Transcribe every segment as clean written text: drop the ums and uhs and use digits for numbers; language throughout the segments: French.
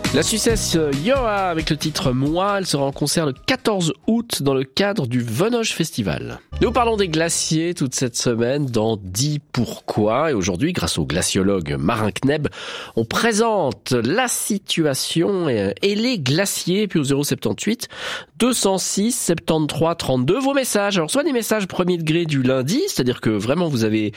La Suissesse Yoa avec le titre Moi, elle sera en concert le 14 août dans le cadre du Venoge Festival. Nous parlons des glaciers toute cette semaine dans Dis pourquoi, et aujourd'hui, grâce au glaciologue Marin Kneb, on présente la situation et les glaciers, puis au 078 206 73 32 vos messages. Alors soit des messages premier degré du lundi, c'est-à-dire que vraiment vous allez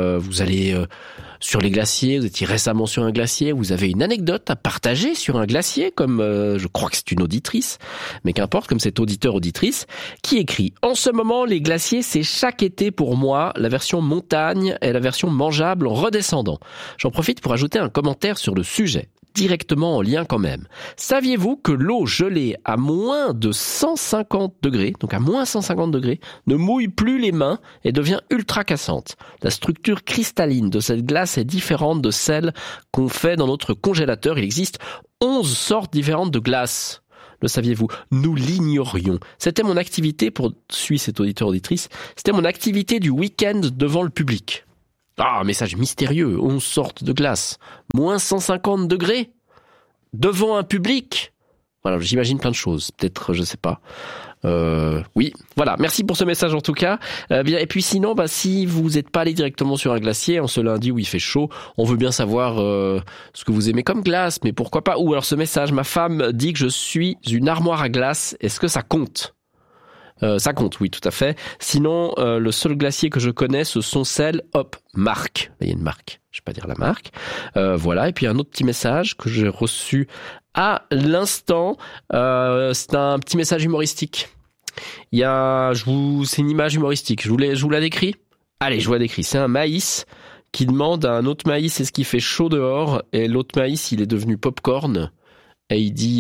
sur les glaciers, vous étiez récemment sur un glacier, vous avez une anecdote à partager sur un glacier, comme je crois que c'est une auditrice, mais qu'importe, comme cet auditeur-auditrice, qui écrit « En ce moment, les glaciers, c'est chaque été pour moi, la version montagne et la version mangeable en redescendant. J'en profite pour ajouter un commentaire sur le sujet. Directement en lien quand même. Saviez-vous que l'eau gelée à moins de 150 degrés, donc à moins 150 degrés, ne mouille plus les mains et devient ultra cassante? La structure cristalline de cette glace est différente de celle qu'on fait dans notre congélateur. Il existe 11 sortes différentes de glace. Le saviez-vous? Nous l'ignorions. C'était mon activité, poursuit cet auditeur-auditrice, c'était mon activité du week-end devant le public. Ah, message mystérieux, 11 sortes de glace, moins 150 degrés, devant un public. Voilà, j'imagine plein de choses, peut-être, je sais pas. Oui, voilà, merci pour ce message en tout cas. Bien, et puis sinon, si vous n'êtes pas allé directement sur un glacier, en ce lundi où il fait chaud, on veut bien savoir ce que vous aimez comme glace, mais pourquoi pas. Ou alors ce message, ma femme dit que je suis une armoire à glace, est-ce que ça compte? Ça compte, oui, tout à fait. Sinon, le seul glacier que je connais, ce sont celles, marque. Il y a une marque, je vais pas dire la marque. Voilà, et puis un autre petit message que j'ai reçu à l'instant. C'est un petit message humoristique. C'est une image humoristique. Je vous la décris? Allez, je vous la décris. C'est un maïs qui demande à un autre maïs est-ce qu'il fait chaud dehors, et l'autre maïs, il est devenu popcorn, et il dit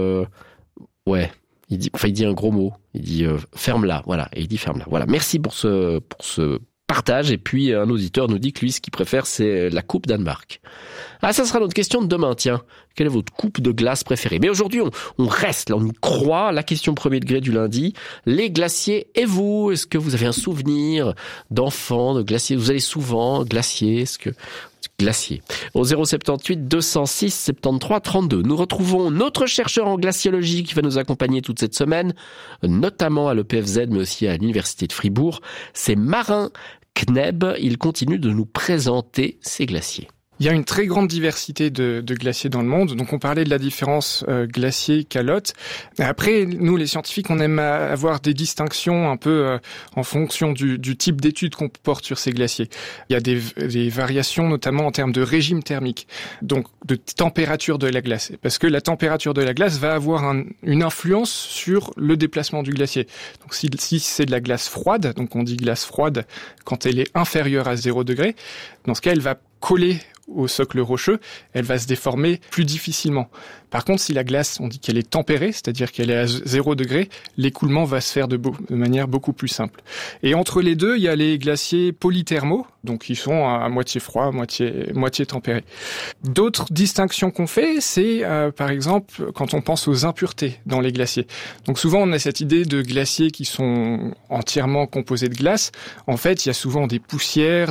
ouais. Il dit un gros mot. Il dit ferme-la. Voilà. Et il dit ferme-la. Voilà. Merci pour ce partage. Et puis un auditeur nous dit que lui, ce qu'il préfère, c'est la coupe Danemark. Ah, ça sera notre question de demain. Tiens, quelle est votre coupe de glace préférée? Mais aujourd'hui, on reste là, on y croit. La question premier degré du lundi. Les glaciers et vous? Est-ce que vous avez un souvenir d'enfant, de glacier? Vous allez souvent glacier? Glacier. Au 078 206 73 32. Nous retrouvons notre chercheur en glaciologie qui va nous accompagner toute cette semaine, notamment à l'EPFZ, mais aussi à l'Université de Fribourg. C'est Marin Kneb. Il continue de nous présenter ces glaciers. Il y a une très grande diversité de glaciers dans le monde. Donc on parlait de la différence glacier-calotte. Après, nous les scientifiques, on aime avoir des distinctions un peu en fonction du type d'études qu'on porte sur ces glaciers. Il y a des variations notamment en termes de régime thermique, donc de température de la glace. Parce que la température de la glace va avoir une influence sur le déplacement du glacier. Donc si c'est de la glace froide, donc on dit glace froide quand elle est inférieure à 0 degré, dans ce cas elle va coller au socle rocheux, elle va se déformer plus difficilement. Par contre, si la glace, on dit qu'elle est tempérée, c'est-à-dire qu'elle est à 0 degré, l'écoulement va se faire de manière beaucoup plus simple. Et entre les deux, il y a les glaciers polythermaux, donc ils sont à moitié froids, moitié tempérés. D'autres distinctions qu'on fait, c'est par exemple quand on pense aux impuretés dans les glaciers. Donc souvent, on a cette idée de glaciers qui sont entièrement composés de glace. En fait, il y a souvent des poussières,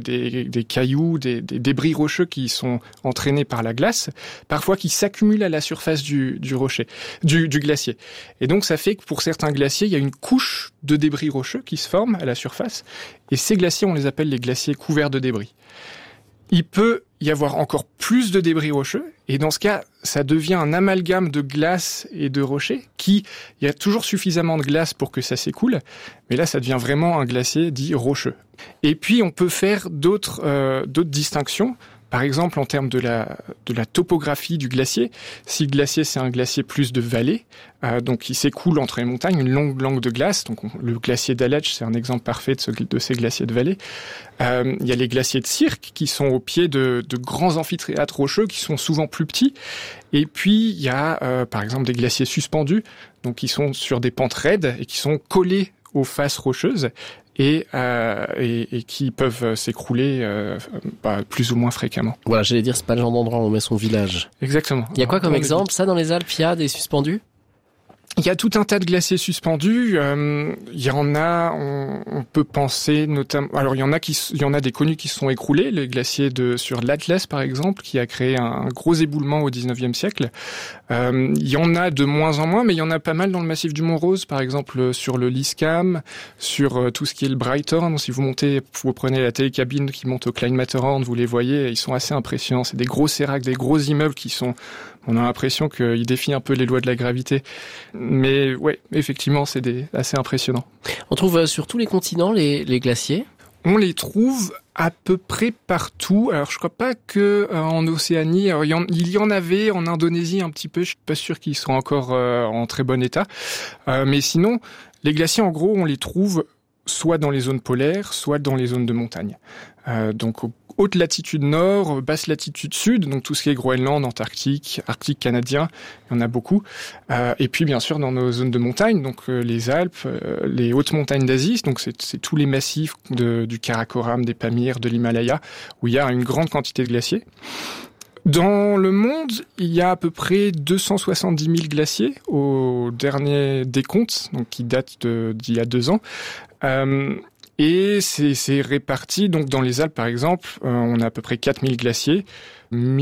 des cailloux, des débris rocheux qui sont entraînés par la glace, parfois qui s'accumulent à la surface du rocher, du glacier. Et donc ça fait que pour certains glaciers, il y a une couche de débris rocheux qui se forme à la surface, et ces glaciers, on les appelle les glaciers couverts de débris. Il peut y avoir encore plus de débris rocheux, et dans ce cas, ça devient un amalgame de glace et de rochers, il y a toujours suffisamment de glace pour que ça s'écoule, mais là, ça devient vraiment un glacier dit rocheux. Et puis, on peut faire d'autres distinctions. Par exemple, en termes de la topographie du glacier, si le glacier c'est un glacier plus de vallée, donc il s'écoule entre les montagnes, une longue langue de glace, donc le glacier d'Aletsch, c'est un exemple parfait de ces glaciers de vallée. Il y a les glaciers de cirque qui sont au pied de grands amphithéâtres rocheux qui sont souvent plus petits. Et puis il y a par exemple des glaciers suspendus, donc qui sont sur des pentes raides et qui sont collés aux faces rocheuses. Et qui peuvent s'écrouler plus ou moins fréquemment. Voilà, j'allais dire, c'est pas le genre d'endroit où on met son village. Exactement. Il y a quoi comme exemple? Ça, dans les Alpes, il y a des suspendus? Il y a tout un tas de glaciers suspendus. Il y en a, on peut penser notamment. Alors il y en a des connus qui se sont écroulés. Les glaciers sur l'Atlas par exemple, qui a créé un gros éboulement au 19e siècle. Il y en a de moins en moins, mais il y en a pas mal dans le massif du Mont-Rose, par exemple sur le Lyskam, sur tout ce qui est le Breithorn. Si vous prenez la télécabine qui monte au Kleinmatterhorn, vous les voyez, ils sont assez impressionnants. C'est des gros séracs, des gros immeubles on a l'impression qu'ils défient un peu les lois de la gravité. Mais ouais, effectivement, c'est assez impressionnant. On trouve sur tous les continents les glaciers. On les trouve à peu près partout. Alors, je crois pas que en Océanie, alors, il y en avait en Indonésie un petit peu. Je suis pas sûr qu'ils soient encore en très bon état. Mais sinon, les glaciers, en gros, on les trouve soit dans les zones polaires, soit dans les zones de montagne. Donc, haute latitude nord, basse latitude sud, donc tout ce qui est Groenland, Antarctique, Arctique canadien, il y en a beaucoup. Et puis bien sûr dans nos zones de montagne, donc les Alpes, les hautes montagnes d'Asie, donc c'est tous les massifs du Karakoram, des Pamirs, de l'Himalaya, où il y a une grande quantité de glaciers. Dans le monde, il y a à peu près 270 000 glaciers au dernier décompte, donc qui date d'il y a 2 ans. Et c'est réparti, donc dans les Alpes par exemple, on a à peu près 4000 glaciers,